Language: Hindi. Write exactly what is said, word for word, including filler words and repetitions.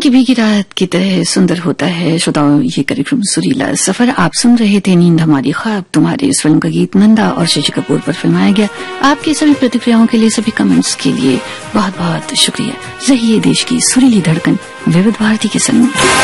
की भीगी रात की तरह सुंदर होता है। श्रोताओं, ये कार्यक्रम सुरीला सफर आप सुन रहे थे। नींद हमारी ख्वाब तुम्हारे, इस फिल्म का गीत नंदा और शशि कपूर पर फिल्माया गया। आपके सभी प्रतिक्रियाओं के लिए, सभी कमेंट्स के लिए बहुत बहुत शुक्रिया। रहिए देश की सुरीली धड़कन विविध भारती के संग।